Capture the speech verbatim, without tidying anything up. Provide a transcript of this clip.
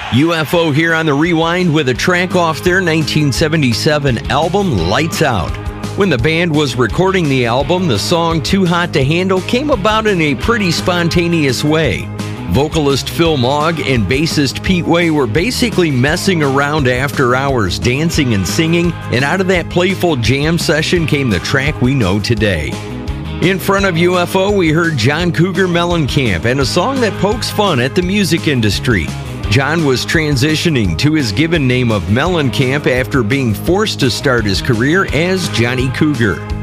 U F O here on the Rewind with a track off their nineteen seventy-seven album, Lights Out. When the band was recording the album, the song Too Hot to Handle came about in a pretty spontaneous way. Vocalist Phil Mogg and bassist Pete Way were basically messing around after hours, dancing and singing, and out of that playful jam session came the track we know today. In front of U F O, we heard John Cougar Mellencamp and a song that pokes fun at the music industry. John was transitioning to his given name of Mellencamp after being forced to start his career as Johnny Cougar.